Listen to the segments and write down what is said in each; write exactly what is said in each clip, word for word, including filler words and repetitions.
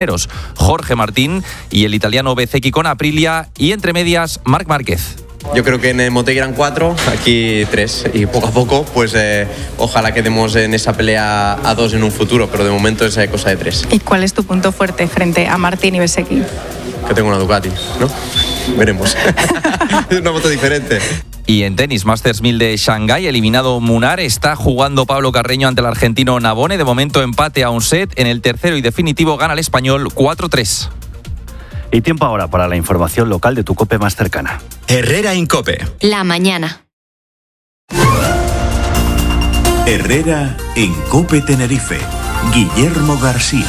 Jorge Martín y el italiano Bezzecchi con Aprilia, y entre medias Marc Márquez. Yo creo que en el Motegi eran cuatro, aquí tres, y poco a poco pues eh, ojalá quedemos en esa pelea a dos en un futuro, pero de momento es cosa de tres. ¿Y cuál es tu punto fuerte frente a Martín y Bezzecchi? Que tengo una Ducati, ¿no? Veremos. Es una moto diferente. Y en tenis, Masters mil de Shanghái, eliminado Munar, está jugando Pablo Carreño ante el argentino Navone. De momento empate a un set. En el tercero y definitivo gana el español cuatro tres. Y tiempo ahora para la información local de tu COPE más cercana. Herrera en COPE. La mañana. Herrera en COPE Tenerife. Guillermo García.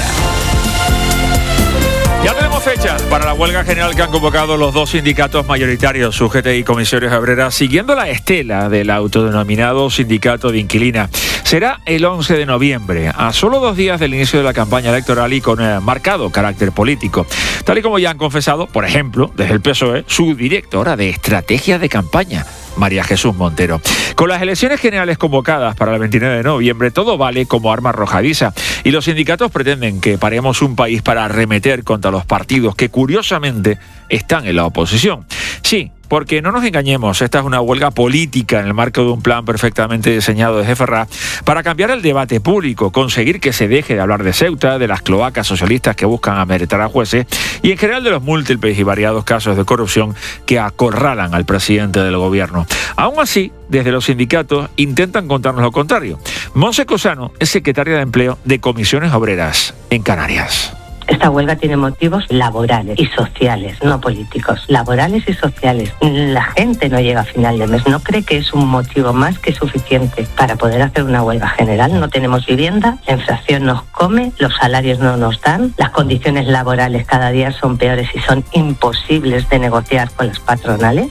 Ya tenemos fecha para la huelga general que han convocado los dos sindicatos mayoritarios, U G T y Comisiones Obreras, siguiendo la estela del autodenominado Sindicato de Inquilina. Será el once de noviembre, a solo dos días del inicio de la campaña electoral y con eh, marcado carácter político. Tal y como ya han confesado, por ejemplo, desde el P S O E, su directora de estrategia de campaña, María Jesús Montero. Con las elecciones generales convocadas para el veintinueve de noviembre, todo vale como arma arrojadiza. Y los sindicatos pretenden que paremos un país para arremeter contra los partidos que, curiosamente, están en la oposición. Sí, porque no nos engañemos, esta es una huelga política en el marco de un plan perfectamente diseñado desde Ferraz para cambiar el debate público, conseguir que se deje de hablar de Ceuta, de las cloacas socialistas que buscan amedrentar a jueces y en general de los múltiples y variados casos de corrupción que acorralan al presidente del gobierno. Aún así, desde los sindicatos intentan contarnos lo contrario. Monse Cosano es secretaria de Empleo de Comisiones Obreras en Canarias. Esta huelga tiene motivos laborales y sociales, no políticos. Laborales y sociales. La gente no llega a final de mes. No cree que es un motivo más que suficiente para poder hacer una huelga general. No tenemos vivienda, la inflación nos come, los salarios no nos dan, las condiciones laborales cada día son peores y son imposibles de negociar con las patronales.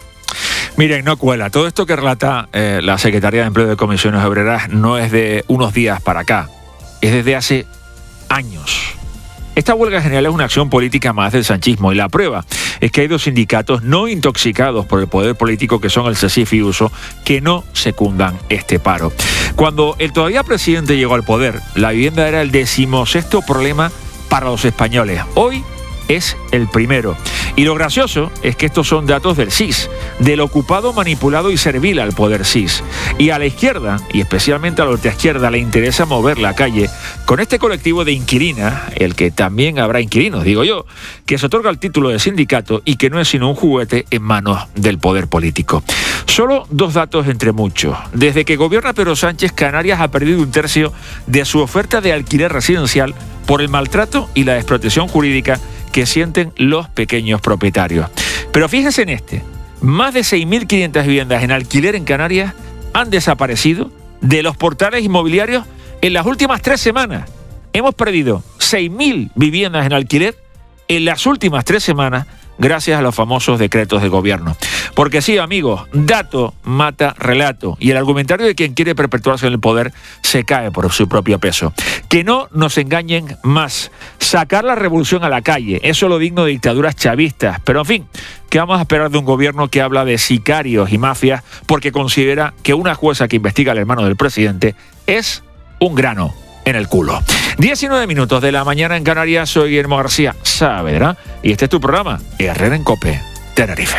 Miren, no cuela. Todo esto que relata eh, la Secretaría de Empleo de Comisiones Obreras no es de unos días para acá. Es desde hace años. Esta huelga general es una acción política más del sanchismo y la prueba es que hay dos sindicatos no intoxicados por el poder político que son el CESIF y USO que no secundan este paro. Cuando el todavía presidente llegó al poder, la vivienda era el decimosexto problema para los españoles. Hoy es el primero. Y lo gracioso es que estos son datos del C I S, del ocupado, manipulado y servil al poder C I S. Y a la izquierda, y especialmente a la ultraizquierda, le interesa mover la calle con este colectivo de inquilinas, el que también habrá inquilinos, digo yo, que se otorga el título de sindicato y que no es sino un juguete en manos del poder político. Solo dos datos entre muchos. Desde que gobierna Pedro Sánchez, Canarias ha perdido un tercio de su oferta de alquiler residencial por el maltrato y la desprotección jurídica que sienten los pequeños propietarios. Pero fíjense en este, más de seis mil quinientas viviendas en alquiler en Canarias han desaparecido de los portales inmobiliarios en las últimas tres semanas. Hemos perdido seis mil viviendas en alquiler en las últimas tres semanas gracias a los famosos decretos del gobierno. Porque sí, amigos, dato mata relato y el argumentario de quien quiere perpetuarse en el poder se cae por su propio peso. Que no nos engañen más. Sacar la revolución a la calle, eso es lo digno de dictaduras chavistas. Pero en fin, ¿qué vamos a esperar de un gobierno que habla de sicarios y mafias porque considera que una jueza que investiga al hermano del presidente es un grano en el culo? diecinueve minutos de la mañana en Canarias, soy Guillermo García Saavedra y este es tu programa, Herrera en COPE, Tenerife.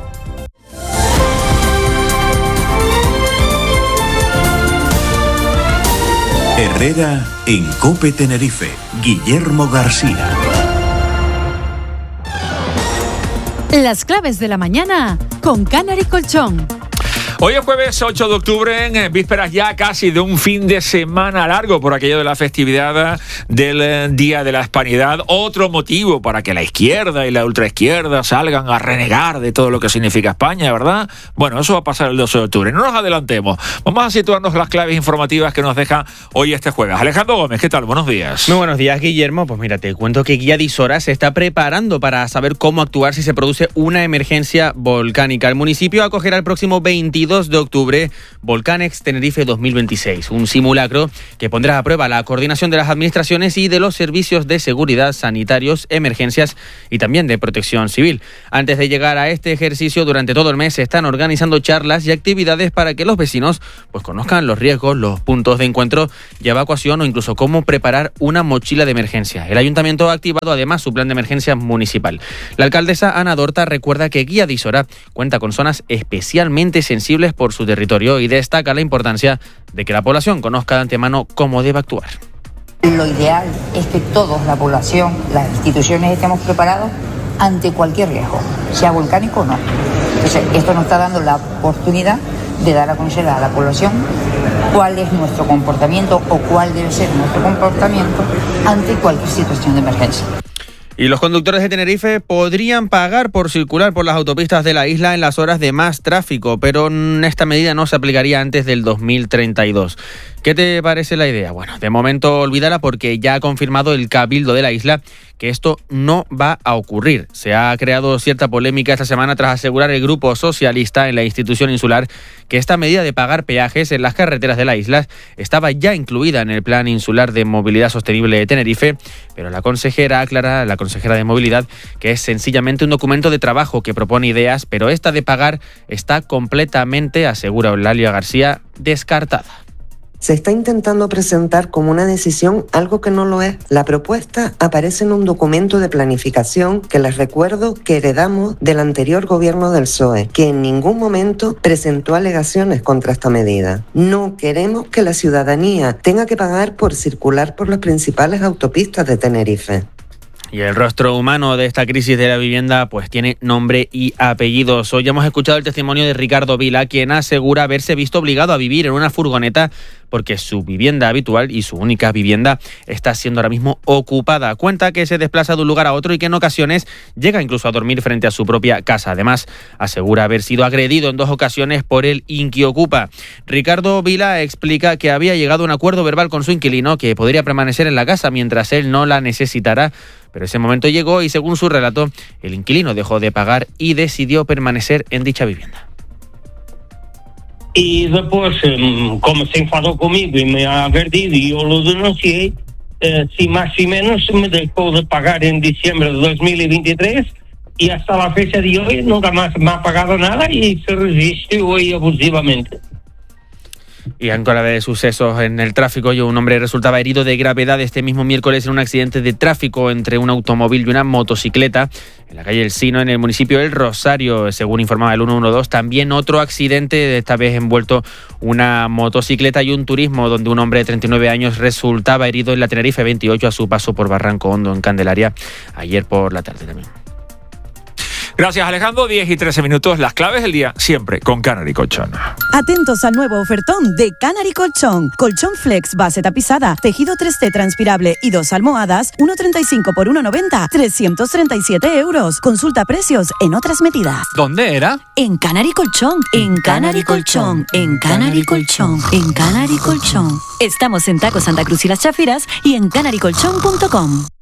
Herrera en COPE Tenerife, Guillermo García. Las claves de la mañana con Canary Colchón. Hoy es jueves ocho de octubre, en vísperas ya casi de un fin de semana largo por aquello de la festividad del Día de la Hispanidad. Otro motivo para que la izquierda y la ultraizquierda salgan a renegar de todo lo que significa España, ¿verdad? Bueno, eso va a pasar el doce de octubre. No nos adelantemos. Vamos a situarnos las claves informativas que nos deja hoy este jueves. Alejandro Gómez, ¿qué tal? Buenos días. Muy buenos días, Guillermo. Pues mira, te cuento que Guía Disora se está preparando para saber cómo actuar si se produce una emergencia volcánica. El municipio acogerá el próximo veintiocho veintidós de octubre, Volcanex Tenerife dos mil veintiséis, un simulacro que pondrá a prueba la coordinación de las administraciones y de los servicios de seguridad, sanitarios, emergencias y también de protección civil. Antes de llegar a este ejercicio, durante todo el mes se están organizando charlas y actividades para que los vecinos pues conozcan los riesgos, los puntos de encuentro y evacuación o incluso cómo preparar una mochila de emergencia. El ayuntamiento ha activado además su plan de emergencia municipal. La alcaldesa Ana Dorta recuerda que Guía de Isora cuenta con zonas especialmente sensibles por su territorio y destaca la importancia de que la población conozca de antemano cómo debe actuar. Lo ideal es que todos, la población, las instituciones, estemos preparados ante cualquier riesgo, sea volcánico o no. Entonces, esto nos está dando la oportunidad de dar a conocer a la población cuál es nuestro comportamiento o cuál debe ser nuestro comportamiento ante cualquier situación de emergencia. Y los conductores de Tenerife podrían pagar por circular por las autopistas de la isla en las horas de más tráfico, pero esta medida no se aplicaría antes del dos mil treinta y dos. ¿Qué te parece la idea? Bueno, de momento olvídala porque ya ha confirmado el Cabildo de la isla que esto no va a ocurrir. Se ha creado cierta polémica esta semana tras asegurar el grupo socialista en la institución insular que esta medida de pagar peajes en las carreteras de la isla estaba ya incluida en el Plan Insular de Movilidad Sostenible de Tenerife, pero la consejera aclara, la consejera de Movilidad, que es sencillamente un documento de trabajo que propone ideas, pero esta de pagar está completamente, asegura Eulalia García, descartada. Se está intentando presentar como una decisión algo que no lo es. La propuesta aparece en un documento de planificación que les recuerdo que heredamos del anterior gobierno del P S O E, que en ningún momento presentó alegaciones contra esta medida. No queremos que la ciudadanía tenga que pagar por circular por las principales autopistas de Tenerife. Y el rostro humano de esta crisis de la vivienda pues tiene nombre y apellidos. Hoy hemos escuchado el testimonio de Ricardo Vila, quien asegura haberse visto obligado a vivir en una furgoneta porque su vivienda habitual y su única vivienda está siendo ahora mismo ocupada. Cuenta que se desplaza de un lugar a otro y que en ocasiones llega incluso a dormir frente a su propia casa. Además, asegura haber sido agredido en dos ocasiones por el Inquiocupa. Ricardo Vila explica que había llegado a un acuerdo verbal con su inquilino que podría permanecer en la casa mientras él no la necesitara, pero ese momento llegó y, según su relato, el inquilino dejó de pagar y decidió permanecer en dicha vivienda. Y después, como se enfadó conmigo y me ha agredido y yo lo denuncié, eh, si más y menos me dejó de pagar en diciembre de dos mil veintitrés y hasta la fecha de hoy nunca más me ha pagado nada y se resiste hoy abusivamente. Y en hora de sucesos en el tráfico, un hombre resultaba herido de gravedad este mismo miércoles en un accidente de tráfico entre un automóvil y una motocicleta en la calle El Sino, en el municipio del Rosario, según informaba el ciento doce. También otro accidente, esta vez envuelto una motocicleta y un turismo, donde un hombre de treinta y nueve años resultaba herido en la Tenerife veintiocho a su paso por Barranco Hondo, en Candelaria, ayer por la tarde también. Gracias, Alejandro. diez y trece minutos, las claves del día, siempre con Canary Colchón. Atentos al nuevo ofertón de Canary Colchón. Colchón Flex, base tapizada, tejido tres T transpirable y dos almohadas, uno treinta y cinco por uno noventa, trescientos treinta y siete euros. Consulta precios en otras medidas. ¿Dónde era? En Canary Colchón. En Canary Colchón. En Canary Colchón. En Canary Colchón. Estamos en Taco Santa Cruz y Las Chafiras y en canary colchón punto com.